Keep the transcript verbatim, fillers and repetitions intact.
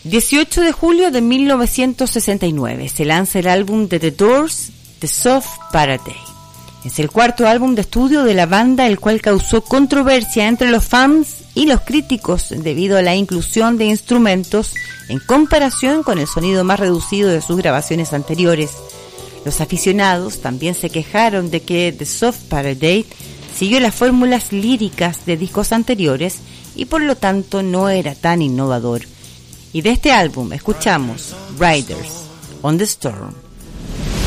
dieciocho de julio de mil novecientos sesenta y nueve se lanza el álbum de The Doors, The Soft Parade. Es el cuarto álbum de estudio de la banda, el cual causó controversia entre los fans y los críticos debido a la inclusión de instrumentos en comparación con el sonido más reducido de sus grabaciones anteriores. Los aficionados también se quejaron de que The Soft Parade siguió las fórmulas líricas de discos anteriores y por lo tanto no era tan innovador. Y de este álbum escuchamos Riders on the Storm.